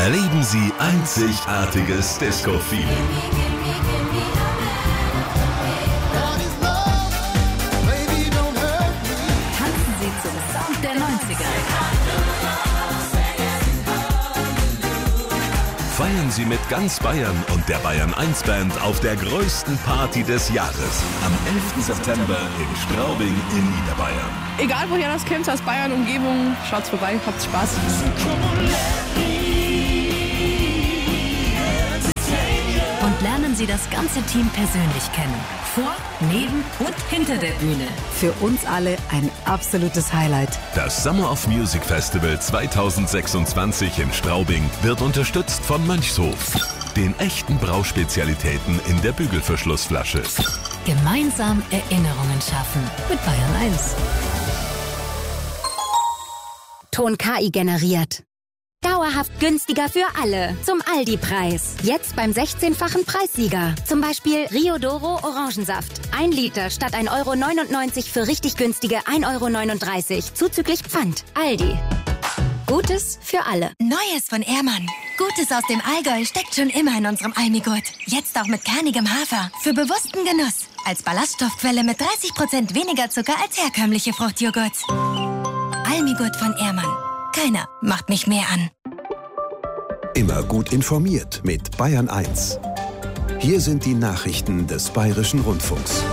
Erleben Sie einzigartiges Disco-Feeling. Tanzen Sie zum Sound der 90er. Feiern Sie mit ganz Bayern und der Bayern 1 Band auf der größten Party des Jahres. Am 11. September in Straubing in Niederbayern. Egal woher das kommt, aus Bayern, Umgebung, schaut's vorbei, habt Spaß. Und lernen Sie das ganze Team persönlich kennen. Vor, neben und hinter der Bühne. Für uns alle ein absolutes Highlight. Das Summer of Music Festival 2026 in Straubing wird unterstützt von Mönchshof, den echten Brauspezialitäten in der Bügelverschlussflasche. Gemeinsam Erinnerungen schaffen mit Bayern 1. Ton KI generiert. Dauerhaft günstiger für alle. Zum Aldi-Preis. Jetzt beim 16-fachen Preissieger. Zum Beispiel Rio Doro Orangensaft. 1 Liter statt 1,99 € für richtig günstige 1,39 € zuzüglich Pfand. Aldi. Gutes für alle. Neues von Ehrmann. Gutes aus dem Allgäu steckt schon immer in unserem Almigurt. Jetzt auch mit kernigem Hafer. Für bewussten Genuss. Als Ballaststoffquelle mit 30% weniger Zucker als herkömmliche Fruchtjoghurt. Almigurt von Ehrmann. Keiner macht mich mehr an. Immer gut informiert mit Bayern 1. Hier sind die Nachrichten des Bayerischen Rundfunks.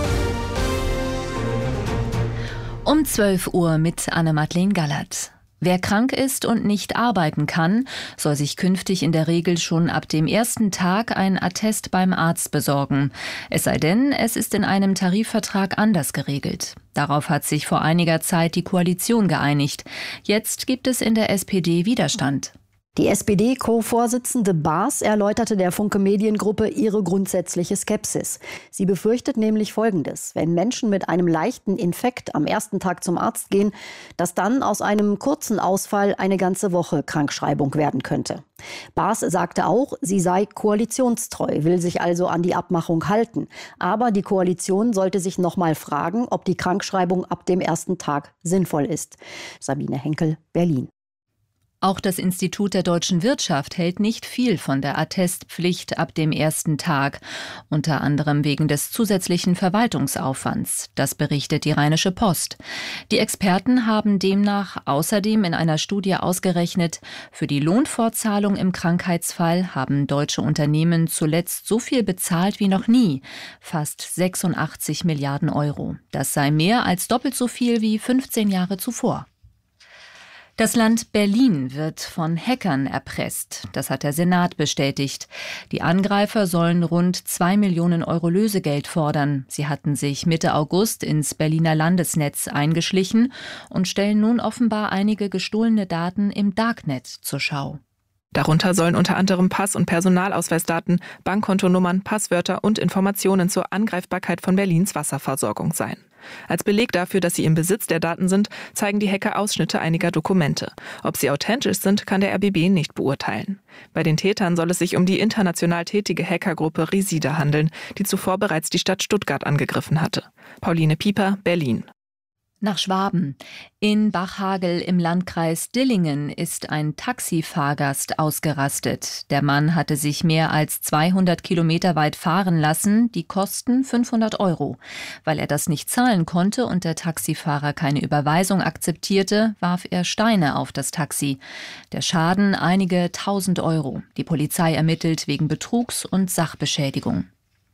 Um 12 Uhr mit Anne-Madeleine Gallert. Wer krank ist und nicht arbeiten kann, soll sich künftig in der Regel schon ab dem ersten Tag ein Attest beim Arzt besorgen. Es sei denn, es ist in einem Tarifvertrag anders geregelt. Darauf hat sich vor einiger Zeit die Koalition geeinigt. Jetzt gibt es in der SPD Widerstand. Die SPD-Co-Vorsitzende Baas erläuterte der Funke Mediengruppe ihre grundsätzliche Skepsis. Sie befürchtet nämlich Folgendes: Wenn Menschen mit einem leichten Infekt am ersten Tag zum Arzt gehen, dass dann aus einem kurzen Ausfall eine ganze Woche Krankschreibung werden könnte. Baas sagte auch, sie sei koalitionstreu, will sich also an die Abmachung halten. Aber die Koalition sollte sich noch mal fragen, ob die Krankschreibung ab dem ersten Tag sinnvoll ist. Sabine Henkel, Berlin. Auch das Institut der deutschen Wirtschaft hält nicht viel von der Attestpflicht ab dem ersten Tag, unter anderem wegen des zusätzlichen Verwaltungsaufwands. Das berichtet die Rheinische Post. Die Experten haben demnach außerdem in einer Studie ausgerechnet, für die Lohnfortzahlung im Krankheitsfall haben deutsche Unternehmen zuletzt so viel bezahlt wie noch nie, fast 86 Milliarden Euro. Das sei mehr als doppelt so viel wie 15 Jahre zuvor. Das Land Berlin wird von Hackern erpresst. Das hat der Senat bestätigt. Die Angreifer sollen rund 2 Millionen Euro Lösegeld fordern. Sie hatten sich Mitte August ins Berliner Landesnetz eingeschlichen und stellen nun offenbar einige gestohlene Daten im Darknet zur Schau. Darunter sollen unter anderem Pass- und Personalausweisdaten, Bankkontonummern, Passwörter und Informationen zur Angreifbarkeit von Berlins Wasserversorgung sein. Als Beleg dafür, dass sie im Besitz der Daten sind, zeigen die Hacker Ausschnitte einiger Dokumente. Ob sie authentisch sind, kann der RBB nicht beurteilen. Bei den Tätern soll es sich um die international tätige Hackergruppe Resida handeln, die zuvor bereits die Stadt Stuttgart angegriffen hatte. Pauline Pieper, Berlin. Nach Schwaben. In Bachhagel im Landkreis Dillingen ist ein Taxifahrgast ausgerastet. Der Mann hatte sich mehr als 200 Kilometer weit fahren lassen, die Kosten 500 Euro. Weil er das nicht zahlen konnte und der Taxifahrer keine Überweisung akzeptierte, warf er Steine auf das Taxi. Der Schaden einige 1000 Euro. Die Polizei ermittelt wegen Betrugs und Sachbeschädigung.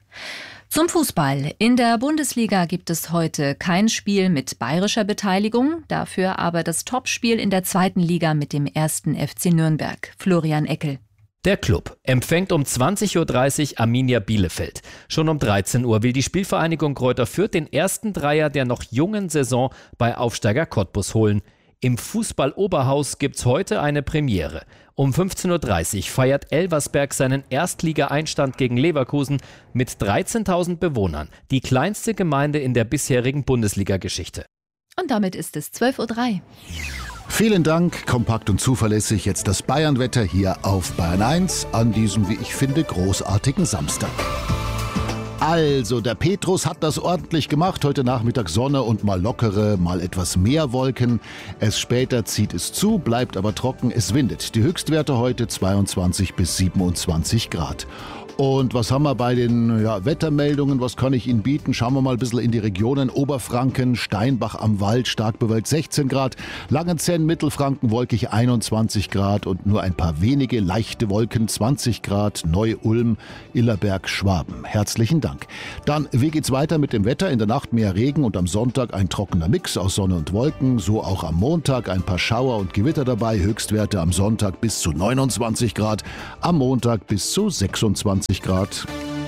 Zum Fußball. In der Bundesliga gibt es heute kein Spiel mit bayerischer Beteiligung, dafür aber das Topspiel in der 2. Liga mit dem 1. FC Nürnberg. Florian Eckel. Der Club empfängt um 20.30 Uhr Arminia Bielefeld. Schon um 13 Uhr will die Spielvereinigung Greuther Fürth den ersten Dreier der noch jungen Saison bei Aufsteiger Cottbus holen. Im Fußball-Oberhaus gibt's heute eine Premiere. Um 15.30 Uhr feiert Elversberg seinen Erstliga-Einstand gegen Leverkusen mit 13.000 Bewohnern. Die kleinste Gemeinde in der bisherigen Bundesliga-Geschichte. Und damit ist es 12.03 Uhr. Vielen Dank, kompakt und zuverlässig. Jetzt das Bayernwetter hier auf Bayern 1 an diesem, wie ich finde, großartigen Samstag. Also, der Petrus hat das ordentlich gemacht. Heute Nachmittag Sonne und mal lockere, mal etwas mehr Wolken. Erst später zieht es zu, bleibt aber trocken, es windet. Die Höchstwerte heute 22 bis 27 Grad. Und was haben wir bei den Wettermeldungen? Was kann ich Ihnen bieten? Schauen wir mal ein bisschen in die Regionen. Oberfranken, Steinbach am Wald, stark bewölkt 16 Grad. Langenzenn, Mittelfranken, wolkig 21 Grad und nur ein paar wenige leichte Wolken 20 Grad. Neu-Ulm, Illerberg, Schwaben. Herzlichen Dank. Dann, wie geht's weiter mit dem Wetter? In der Nacht mehr Regen und am Sonntag ein trockener Mix aus Sonne und Wolken. So auch am Montag ein paar Schauer und Gewitter dabei. Höchstwerte am Sonntag bis zu 29 Grad. Am Montag bis zu 26 Grad.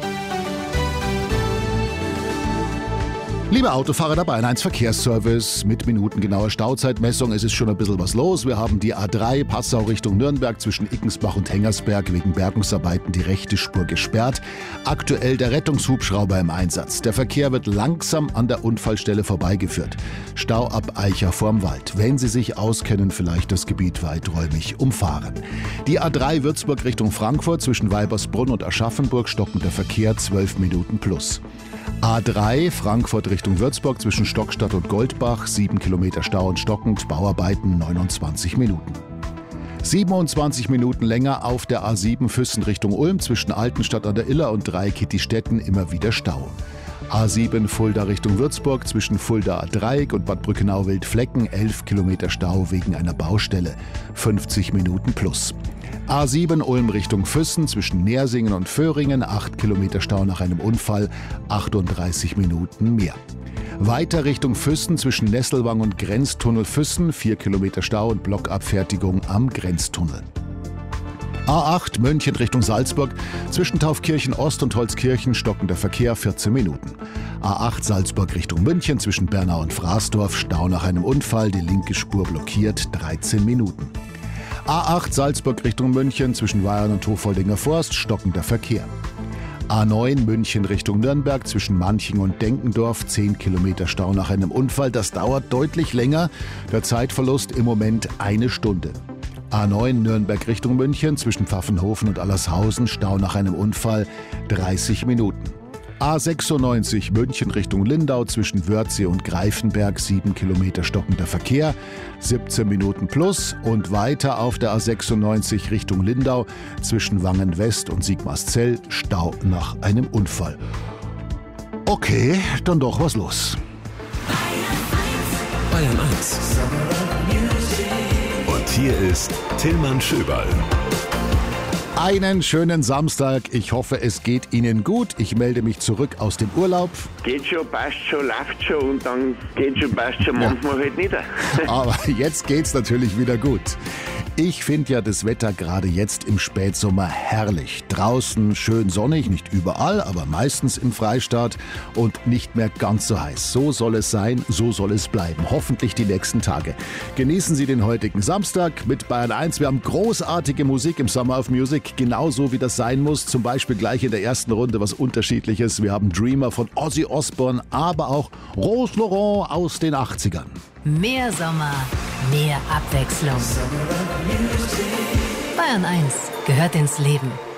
Liebe Autofahrer, der Bayern 1 Verkehrsservice mit minutengenauer Stauzeitmessung. Es ist schon ein bisschen was los. Wir haben die A3 Passau Richtung Nürnberg zwischen Ickensbach und Hengersberg wegen Bergungsarbeiten die rechte Spur gesperrt. Aktuell der Rettungshubschrauber im Einsatz. Der Verkehr wird langsam an der Unfallstelle vorbeigeführt. Stau ab Eicher vorm Wald. Wenn Sie sich auskennen, vielleicht das Gebiet weiträumig umfahren. Die A3 Würzburg Richtung Frankfurt zwischen Weibersbrunn und Aschaffenburg stockender Verkehr 12 Minuten plus. A3 Frankfurt Richtung Würzburg zwischen Stockstadt und Goldbach, 7 Kilometer Stau und stockend, Bauarbeiten 29 Minuten. 27 Minuten länger auf der A7 Füssen Richtung Ulm zwischen Altenstadt an der Iller und Dreieck-Kittistetten immer wieder Stau. A7 Fulda Richtung Würzburg zwischen Fulda Dreieck und Bad Brückenau-Wildflecken 11 Kilometer Stau wegen einer Baustelle, 50 Minuten plus. A7 Ulm Richtung Füssen zwischen Nersingen und Föhringen 8 Kilometer Stau nach einem Unfall, 38 Minuten mehr. Weiter Richtung Füssen zwischen Nesselwang und Grenztunnel Füssen 4 Kilometer Stau und Blockabfertigung am Grenztunnel. A8 München Richtung Salzburg zwischen Taufkirchen Ost und Holzkirchen stockender Verkehr 14 Minuten. A8 Salzburg Richtung München zwischen Bernau und Fraßdorf Stau nach einem Unfall, die linke Spur blockiert 13 Minuten. A8 Salzburg Richtung München zwischen Weyern und Hofoldinger Forst stockender Verkehr. A9 München Richtung Nürnberg zwischen Manching und Denkendorf 10 Kilometer Stau nach einem Unfall. Das dauert deutlich länger. Der Zeitverlust im Moment 1 Stunde. A9 Nürnberg Richtung München zwischen Pfaffenhofen und Allershausen Stau nach einem Unfall 30 Minuten. A96 München Richtung Lindau zwischen Wörthsee und Greifenberg 7 Kilometer stockender Verkehr, 17 Minuten plus und weiter auf der A96 Richtung Lindau zwischen Wangen West und Sigmarszell Stau nach einem Unfall. Okay, dann doch was los. Bayern 1. Und hier ist Tillmann Schöberl. Einen schönen Samstag. Ich hoffe, es geht Ihnen gut. Ich melde mich zurück aus dem Urlaub. Geht schon, passt schon, läuft schon und dann geht schon, passt schon, manchmal halt nicht. Aber jetzt geht's natürlich wieder gut. Ich finde ja das Wetter gerade jetzt im Spätsommer herrlich. Draußen schön sonnig, nicht überall, aber meistens im Freistaat und nicht mehr ganz so heiß. So soll es sein, so soll es bleiben. Hoffentlich die nächsten Tage. Genießen Sie den heutigen Samstag mit Bayern 1. Wir haben großartige Musik im Summer of Music, genauso wie das sein muss. Zum Beispiel gleich in der ersten Runde was Unterschiedliches. Wir haben Dreamer von Ozzy Osbourne, aber auch Rose Laurent aus den 80ern. Mehr Sommer, mehr Abwechslung. Bayern 1 gehört ins Leben.